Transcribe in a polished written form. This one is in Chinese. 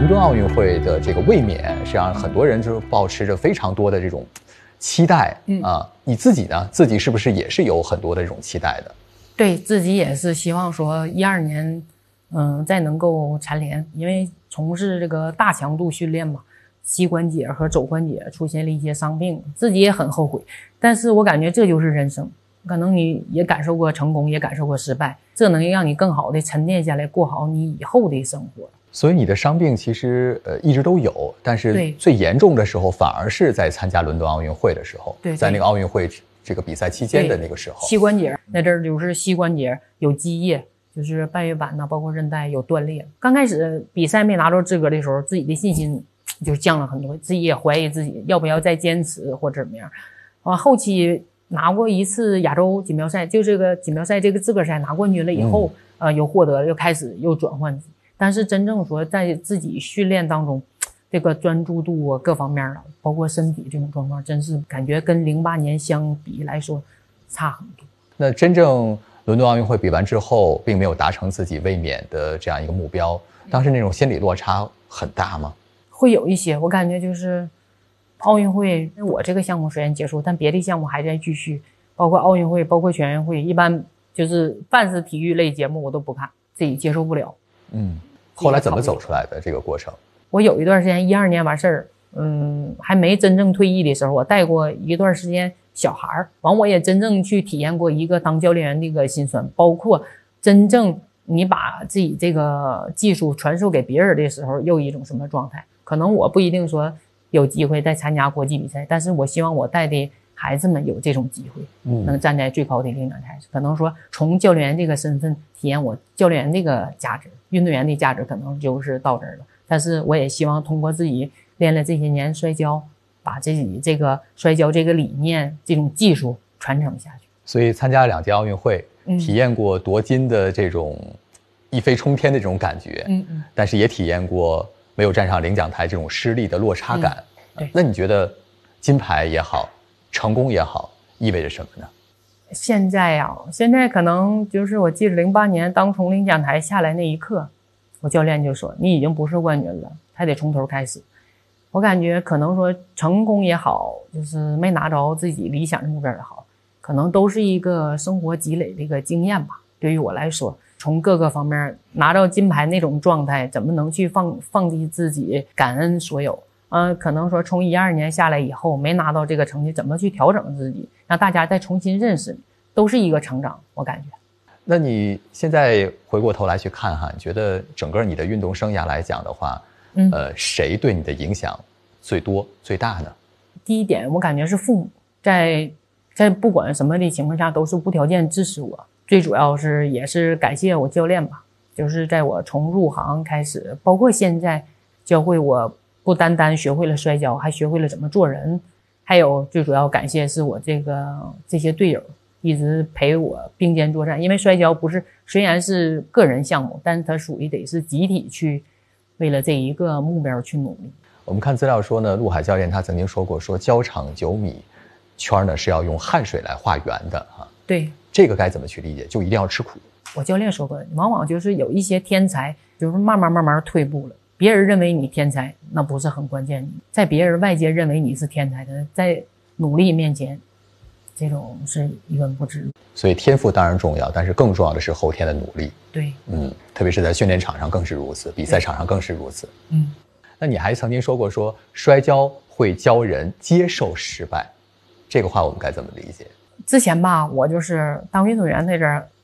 伦敦奥运会的这个卫冕，是让很多人就抱持着非常多的这种期待啊。你自己呢？自己是不是也是有很多的这种期待的？ 对自己也是希望说12年，再能够蝉联，因为从事这个大强度训练嘛，膝关节和肘关节出现了一些伤病，自己也很后悔。但是我感觉这就是人生，可能你也感受过成功，也感受过失败，这能让你更好的沉淀下来，过好你以后的生活。 所以你的伤病其实一直都有，但是最严重的时候反而是在参加伦敦奥运会的时候，在那个奥运会这个比赛期间的那个时候， 膝关节那阵儿就是膝关节有积液，就是半月板呐，包括韧带有断裂。刚开始比赛没拿到资格的时候，自己的信心就降了很多，自己也怀疑自己要不要再坚持或者怎么样。后期拿过一次亚洲锦标赛，就这个锦标赛这个资格赛拿冠军了以后，又获得又开始又转换。但是真正说在自己训练当中，这个专注度啊各方面的，包括身体这种状况，真是感觉跟08年相比来说差很多。 那真正伦敦奥运会比完之后，并没有达成自己卫冕的这样一个目标，当时那种心理落差很大吗？ 会有一些，我感觉就是奥运会，我这个项目虽然结束，但别的项目还在继续，包括奥运会，包括全运会，一般就是凡是体育类节目我都不看，自己接受不了。 后来怎么走出来的这个过程？ 我有一段时间12年完事儿，还没真正退役的时候，我带过一段时间小孩儿，完我也真正去体验过一个当教练员的一个辛酸，包括真正你把自己这个技术传授给别人的时候，又一种什么状态？可能我不一定说有机会再参加国际比赛，但是我希望我带的孩子们有这种机会，能站在最高的领奖台。可能说从教练员这个身份体验我教练员这个价值，运动员的价值可能就是到这儿了。但是我也希望通过自己练了这些年摔跤，把自己这个摔跤这个理念、这种技术传承下去。 所以参加了2届奥运会，体验过夺金的这种一飞冲天的这种感觉，但是也体验过没有站上领奖台这种失利的落差感。那你觉得金牌也好，成功也好，意味着什么呢？ 现在可能就是我记得08年当从领奖台下来那一刻，我教练就说你已经不是冠军了，还得从头开始。我感觉可能说成功也好，就是没拿着自己理想的目标也好，可能都是一个生活积累的一个经验吧。对于我来说，从各个方面拿到金牌那种状态，怎么能去放弃自己，感恩所有。可能说从12年下来以后没拿到这个成绩，怎么去调整自己，让大家再重新认识你，都是一个成长，我感觉。 那你现在回过头来去看哈，你觉得整个你的运动生涯来讲的话，谁对你的影响最多最大呢？ 第一点，我感觉是父母在不管什么的情况下都是无条件支持我，最主要是也是感谢我教练吧，就是在我从入行开始，包括现在教会我不单单学会了摔跤，还学会了怎么做人，还有最主要感谢是我这些队友一直陪我并肩作战。因为摔跤虽然是个人项目，但是它属于得是集体去为了这一个目标去努力。 我们看资料说呢，陆海教练他曾经说过，说胶场9米圈呢是要用汗水来画圆的啊。 对， 这个该怎么去理解？就一定要吃苦。 我教练说过，往往就是有一些天才就是慢慢退步了。别人认为你天才，那不是很关键。在别人外界认为你是天才的，在努力面前，这种是一文不值。 所以天赋当然重要，但是更重要的是后天的努力。 对， 特别是在训练场上更是如此，比赛场上更是如此。那你还曾经说过，说摔跤会教人接受失败，这个话我们该怎么理解？ 之前吧，我就是当运动员那阵儿，